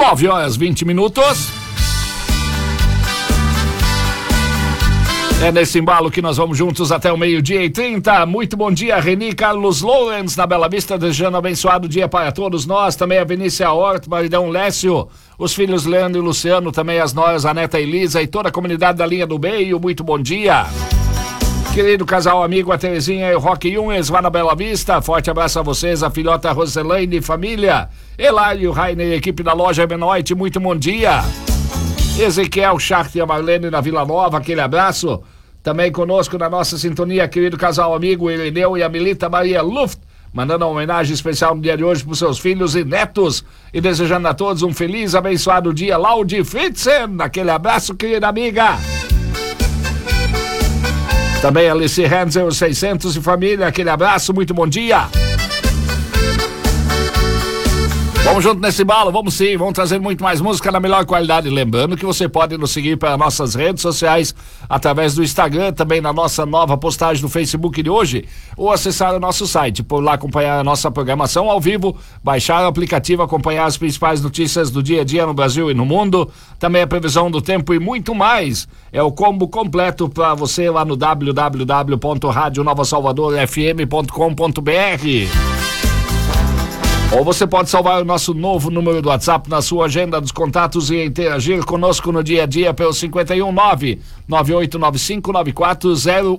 9h20. É nesse embalo que nós vamos juntos até o 12h30. Muito bom dia, Reni Carlos Lourens, na Bela Vista, desejando abençoado dia para todos nós. Também a Vinícia Hort, maridão Lécio, os filhos Leandro e Luciano, também as noras, a neta Elisa e toda a comunidade da linha do meio. Muito bom dia. Querido casal amigo, a Terezinha e o Roque Yunes, lá na Bela Vista. Forte abraço a vocês, a filhota Roselaine e família. Elário, Rainer, equipe da loja Benoite, muito bom dia. Ezequiel Schacht e a Marlene na Vila Nova, aquele abraço. Também conosco na nossa sintonia, querido casal amigo Ireneu e a Milita Maria Luft, mandando uma homenagem especial no dia de hoje para os seus filhos e netos e desejando a todos um feliz, abençoado dia. Laudi Fritzen, aquele abraço, querida amiga. Também Alice Hansen, os 600 e família, aquele abraço, muito bom dia. Vamos junto nesse embalo, vamos sim, vamos trazer muito mais música na melhor qualidade. Lembrando que você pode nos seguir pelas nossas redes sociais, através do Instagram, também na nossa nova postagem do Facebook de hoje, ou acessar o nosso site, por lá acompanhar a nossa programação ao vivo, baixar o aplicativo, acompanhar as principais notícias do dia a dia no Brasil e no mundo, também a previsão do tempo e muito mais. É o combo completo para você lá no www.radionovasalvadorfm.com.br. Ou você pode salvar o nosso novo número do WhatsApp na sua agenda dos contatos e interagir conosco no dia a dia pelo 519-9895-9401.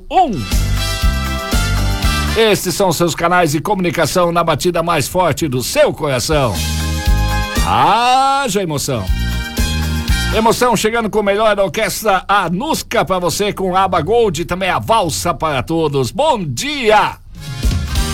Estes são seus canais de comunicação na batida mais forte do seu coração. Haja emoção. Emoção chegando com o melhor da orquestra Anuska para você com a Aba Gold e também a valsa para todos. Bom dia!